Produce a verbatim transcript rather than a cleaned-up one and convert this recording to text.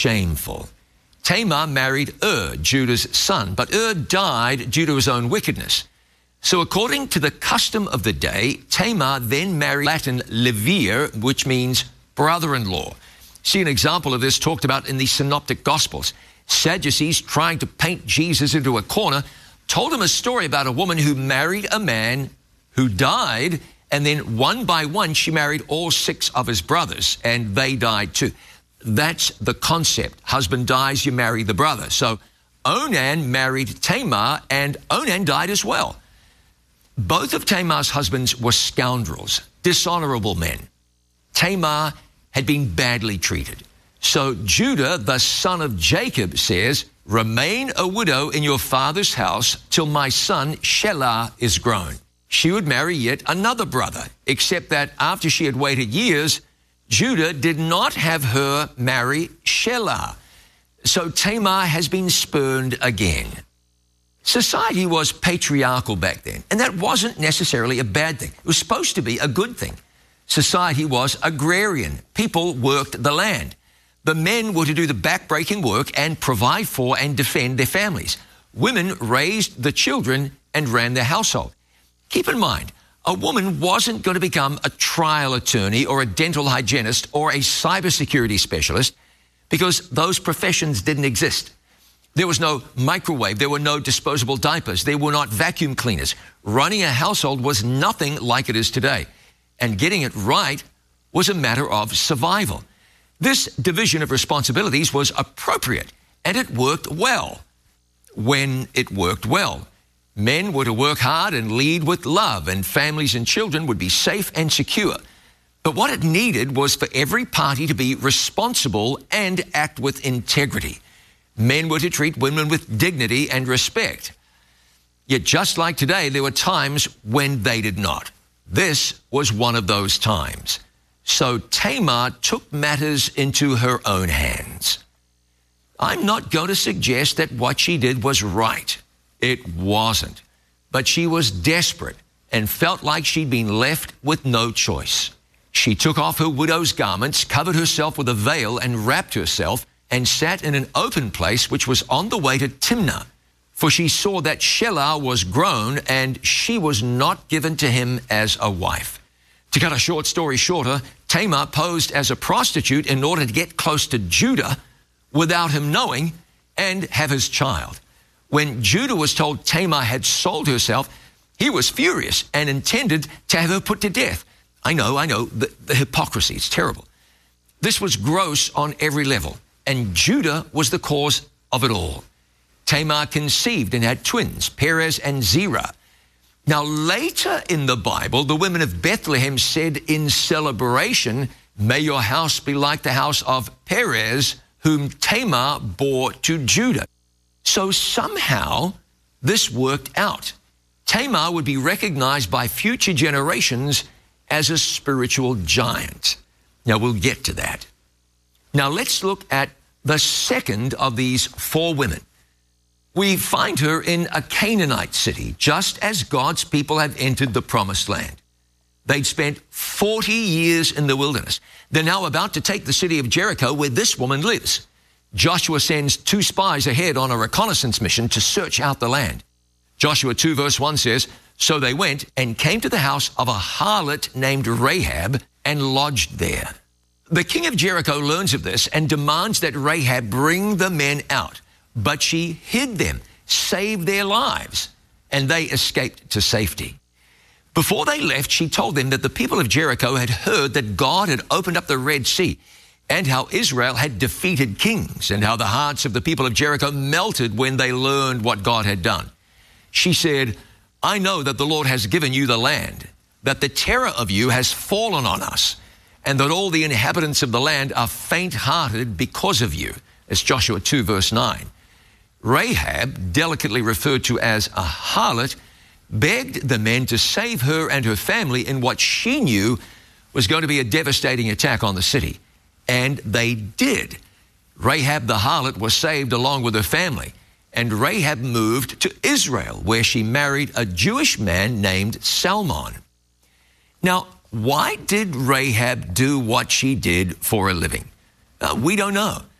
shameful. Tamar married Ur, Judah's son, but Ur died due to his own wickedness. So according to the custom of the day, Tamar then married Latin levir, which means brother-in-law. See an example of this talked about in the Synoptic Gospels. Sadducees, trying to paint Jesus into a corner, told him a story about a woman who married a man who died, and then one by one she married all six of his brothers, and they died too. That's the concept. Husband dies, you marry the brother. So Onan married Tamar, and Onan died as well. Both of Tamar's husbands were scoundrels, dishonorable men. Tamar had been badly treated. So Judah, the son of Jacob, says, "Remain a widow in your father's house till my son Shelah is grown." She would marry yet another brother, except that after she had waited years, Judah did not have her marry Shelah. So Tamar has been spurned again. Society was patriarchal back then, and that wasn't necessarily a bad thing. It was supposed to be a good thing. Society was agrarian. People worked the land. The men were to do the back-breaking work and provide for and defend their families. Women raised the children and ran their household. Keep in mind, a woman wasn't going to become a trial attorney or a dental hygienist or a cybersecurity specialist because those professions didn't exist. There was no microwave. There were no disposable diapers. There were not vacuum cleaners. Running a household was nothing like it is today. And getting it right was a matter of survival. This division of responsibilities was appropriate, and it worked well. When it worked well, men were to work hard and lead with love, and families and children would be safe and secure. But what it needed was for every party to be responsible and act with integrity. Men were to treat women with dignity and respect. Yet just like today, there were times when they did not. This was one of those times. So Tamar took matters into her own hands. I'm not going to suggest that what she did was right. It wasn't. But she was desperate and felt like she'd been left with no choice. She took off her widow's garments, covered herself with a veil, and wrapped herself, and sat in an open place which was on the way to Timnah. For she saw that Shelah was grown, and she was not given to him as a wife. To cut a short story shorter, Tamar posed as a prostitute in order to get close to Judah without him knowing and have his child. When Judah was told Tamar had sold herself, he was furious and intended to have her put to death. I know, I know, the, the hypocrisy, it's terrible. This was gross on every level, and Judah was the cause of it all. Tamar conceived and had twins, Perez and Zerah. Now, later in the Bible, the women of Bethlehem said in celebration, "May your house be like the house of Perez, whom Tamar bore to Judah." So somehow this worked out. Tamar would be recognized by future generations as a spiritual giant. Now, we'll get to that. Now, let's look at the second of these four women. We find her in a Canaanite city, just as God's people have entered the promised land. They'd spent forty years in the wilderness. They're now about to take the city of Jericho, where this woman lives. Joshua sends two spies ahead on a reconnaissance mission to search out the land. Joshua two verse one says, "So they went and came to the house of a harlot named Rahab and lodged there." The king of Jericho learns of this and demands that Rahab bring the men out. But she hid them, saved their lives, and they escaped to safety. Before they left, she told them that the people of Jericho had heard that God had opened up the Red Sea, and how Israel had defeated kings, and how the hearts of the people of Jericho melted when they learned what God had done. She said, "I know that the Lord has given you the land, that the terror of you has fallen on us, and that all the inhabitants of the land are faint-hearted because of you." It's Joshua two verse nine. Rahab, delicately referred to as a harlot, begged the men to save her and her family in what she knew was going to be a devastating attack on the city. And they did. Rahab the harlot was saved along with her family, and Rahab moved to Israel, where she married a Jewish man named Salmon. Now, why did Rahab do what she did for a living? Uh, we don't know.